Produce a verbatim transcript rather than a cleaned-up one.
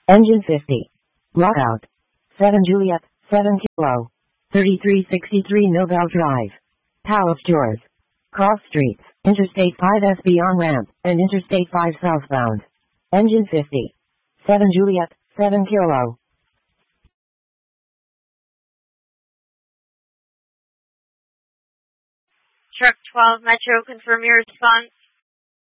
Engine fifty. Lockout. seven Juliet, seven Kilo. thirty-three sixty-three Millvale Drive. Palace Shores. Cross Streets, Interstate five S B on-ramp, and Interstate five southbound. Engine fifty. seven Juliet, seven Kilo. Truck twelve Metro, confirm your response.